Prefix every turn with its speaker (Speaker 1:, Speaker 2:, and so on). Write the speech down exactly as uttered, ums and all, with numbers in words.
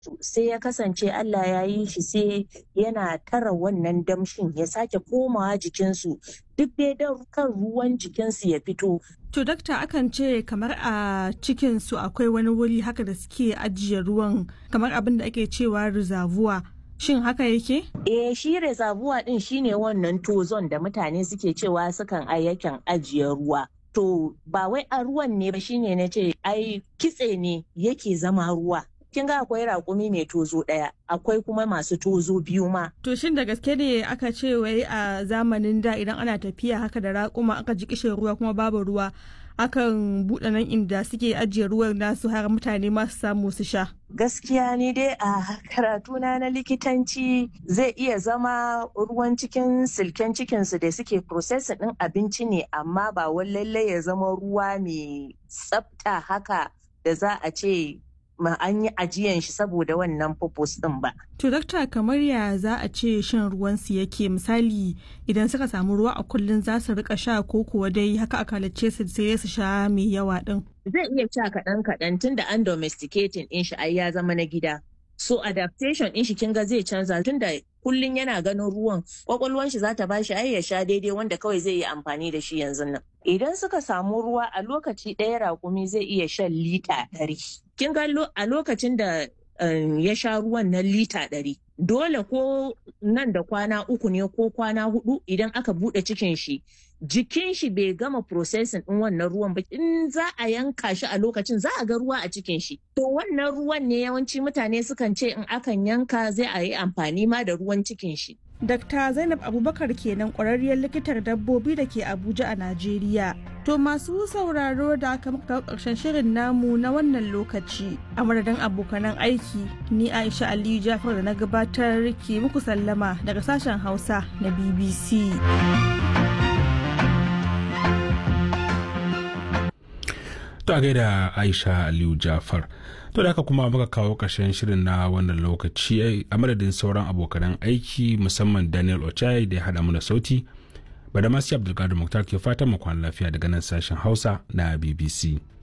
Speaker 1: sai ya kasance Allah ya yi shi sai yana tara wannan damshin ya sake komawa jikinsu duk dai don kan ruwan jikinsu ya fito.
Speaker 2: To dakta, akan ce kamar a cikinsu akwai wani wuri haka da suke ajiye ruwan kamar abin da ake cewa reservoir. Shin haka yake?
Speaker 1: Eh, shi reservoir din shine wannan tozon da mutane suke cewa sukan ayyakan ajiye ruwa. To ba wai a ruwan ne ba, shine na ce ai kitse ne yake zama ruwa. Kin ga akwai raƙumi mai tozo ɗaya, akwai kuma masu tozo biyu ma.
Speaker 2: To shin da gaske ne aka ce wai a zamanin da idan ana tafiya haka da raƙuma aka ji kishin ruwa kuma babu ruwa, akan buɗe nan inda suke ajiye ruwan nasu har mutane masu samu su sha?
Speaker 1: Gaskiya ni dai a karatuna na likitanci zai iya zama ruwan cikin silken cikinsu da suke processing ɗin abinci ne, amma ba wai lallai ya zama ruwa mai tsafta haka da za a ce ma an yi ajiyan shi saboda wannan purpose din ba.
Speaker 2: To dakta, kamar ya za a ce shan ruwan su yake? Misali idan suka samu ruwa a kullun za su rika sha ko kuwa dai haka aka halicce su sai su sha mai yawa din?
Speaker 1: Zai iya sha kaɗan kaɗan tunda an domesticating din shi ai ya zama na gida. So adaptation din shi kinga zai canza tunda kullun yana ganin ruwan, kwakwalwan shi za ta bashi ai ya sha daidai wanda kawai zai yi amfani da shi yanzu nan. Idan suka samu ruwa a lokaci ɗaya raƙumi zai iya shan lita ɗari. Kin ga a lokacin da ya sha ruwan na lita ɗari, dole ko nan da kwana uku ne ko kwana hudu idan aka buɗe cikin shi, jikin shi bai gama processing ɗin wannan ruwan ba. In za a yanka shi a lokacin za a ga ruwa a cikin shi. To wannan ruwan ne yawanci mutane sukan ce in akan yanka zai a yi amfani ma da ruwan cikin shi.
Speaker 2: Dakta Zainab Abubakar kenan, ƙwararriyar likitar dabbobi da ke Abuja a Najeriya. To masu sauraro da aka muka ƙarshen shirin namu na wannan lokaci. A madadin abokanan aiki, ni Aisha Aliyu Jafar da na gabatar ke muku sallama daga sashen Hausa na B B C.
Speaker 3: To a gaida Aisha Aliyu Jafar. To da haka kuma muka kawo ƙarshen shirin na wannan lokaci a madadin sauran abokanan aiki, musamman Daniel Ochai da ya haɗa mu da sauti. Badamasi Abdulkadir Muktar ke fatan mu kwana lafiya daga nan sashen Hausa na B B C.